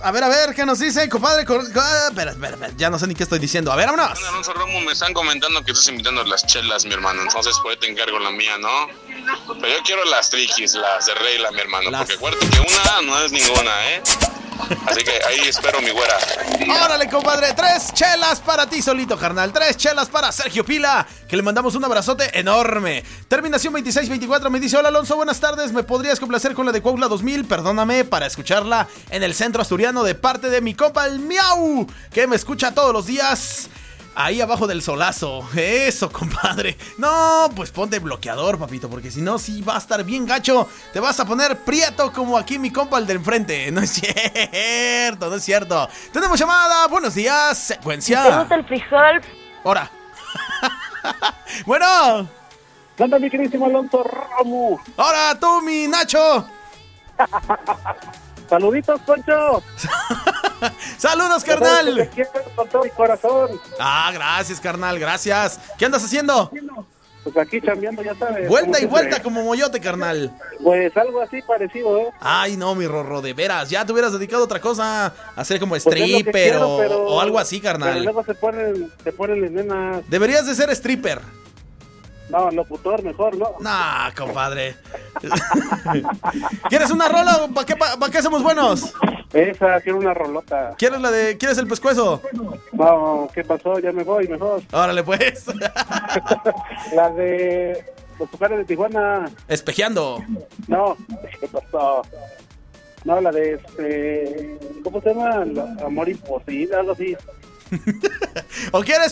A ver, ¿qué nos dicen, compadre? Espera, ya no sé ni qué estoy diciendo. A ver, vámonos. Alonso Romo, me están comentando que estás invitando las chelas, mi hermano. Entonces, pues te encargo la mía, ¿no? Pero yo quiero las triquis, las de Regla, mi hermano. Porque acuérdate que una no es ninguna, ¿eh? Así que ahí espero mi güera. Órale, compadre, 3 chelas para ti solito, carnal. 3 chelas para Sergio Pila, que le mandamos un abrazote enorme. Terminación 2624 me dice: hola Alonso, buenas tardes. ¿Me podrías complacer con la de Cuautla 2000? Perdóname, para escucharla en el centro asturiano de parte de mi compa el Miau, que me escucha todos los días ahí abajo del solazo. Eso, compadre. No, pues ponte bloqueador, papito, porque si no, sí va a estar bien gacho. Te vas a poner prieto como aquí mi compa el de enfrente. No es cierto, no es cierto. Tenemos llamada, buenos días, secuencia. ¿Te gusta el frijol? Ahora. Bueno. ¿Qué onda, mi queridísimo Alonso Romo? Ahora tú, mi Nacho. Saluditos, Poncho. Saludos, carnal. Te quiero con todo mi corazón. Ah, gracias, carnal, gracias. ¿Qué andas haciendo? Pues aquí chambeando, ya sabes. Vuelta y vuelta como moyote, carnal. Pues algo así parecido, ¿eh? Ay, no, mi Rorro, de veras. Ya te hubieras dedicado a otra cosa. A hacer como Pues es lo que stripper quiero, pero, o algo así, pero carnal. luego se ponen las nenas. Deberías de ser stripper. No, locutor mejor, ¿no? Nah, compadre. ¿Quieres una rola o para qué somos buenos? Esa, quiero una rolota. ¿Quieres el pescuezo? No, ¿qué pasó? Ya me voy, mejor. Órale, pues. La de los Tucanes de Tijuana. Espejeando. No, ¿qué pasó? No, la de ¿cómo se llama? Amor imposible, algo así. ¿O quieres